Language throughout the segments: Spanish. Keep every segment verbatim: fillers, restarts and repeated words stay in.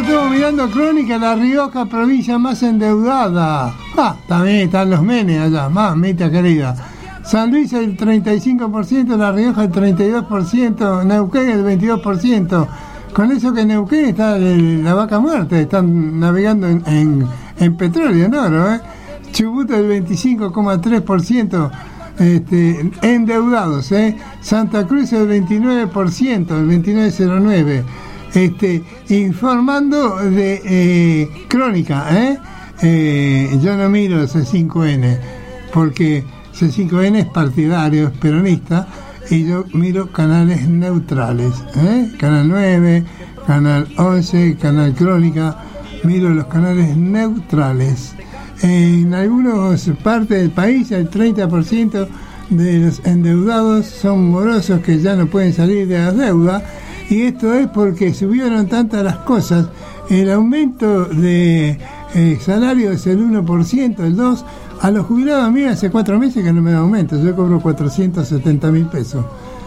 estamos mirando Crónica, La Rioja, provincia más endeudada. Ah, también están los menes allá, mamita querida. San Luis el treinta y cinco por ciento, La Rioja el treinta y dos por ciento, Neuquén el veintidós por ciento. Con eso que Neuquén está el, la vaca muerta, están navegando en, en, en petróleo, en oro, ¿eh? Chubut el veinticinco coma tres por ciento. Este, endeudados, ¿eh? Santa Cruz el veintinueve por ciento, el veintinueve coma cero nueve. Este, informando de eh, Crónica, ¿eh? Eh, yo no miro C cinco N porque C cinco N es partidario, es peronista, y yo miro canales neutrales, ¿eh? Canal nueve, Canal once, Canal Crónica, miro los canales neutrales. En algunas partes del país el treinta por ciento de los endeudados son morosos que ya no pueden salir de la deuda, y esto es porque subieron tantas las cosas. El aumento de eh, salario es el uno por ciento, el dos por ciento. A los jubilados a mí hace cuatro meses que no me da aumento, yo cobro cuatrocientos setenta mil pesos.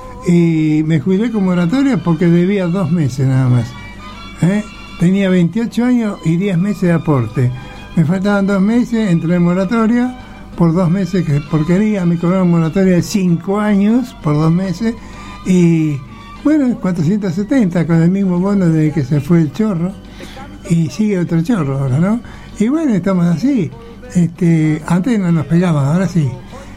Y me jubilé con moratoria porque debía dos meses nada más. ¿Eh? Tenía veintiocho años y diez meses de aporte. Me faltaban dos meses, entré en moratoria por dos meses, que porquería, me cobraron moratoria de cinco años por dos meses. Y bueno, cuatrocientos setenta con el mismo bono de que se fue el chorro. Y sigue otro chorro ahora, ¿no? Y bueno, estamos así. Este, antes no nos pegaban, ahora sí.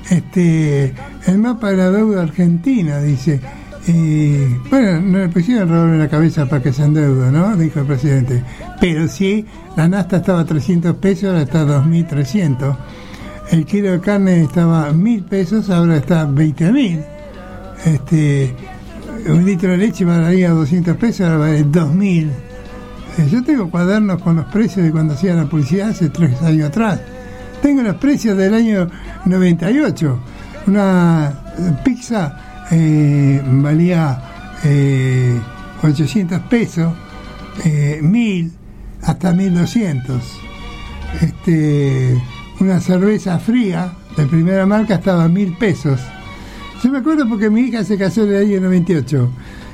Este, el mapa de la deuda argentina, dice. Eh, bueno, no le pusieron robar en la cabeza para que se endeude, ¿no? Dijo el presidente. Pero sí, la nafta estaba a trescientos pesos, ahora está a dos mil trescientos. El kilo de carne estaba a mil pesos, ahora está a veinte mil. Este, un litro de leche valía doscientos pesos, ahora vale dos mil. Eh, yo tengo cuadernos con los precios de cuando hacía la publicidad hace tres años atrás. Tengo los precios del año noventa y ocho. Una pizza eh, valía eh, ochocientos pesos, eh, mil, hasta mil doscientos. Este, una cerveza fría de primera marca estaba a mil pesos. Yo me acuerdo porque mi hija se casó en el año noventa y ocho.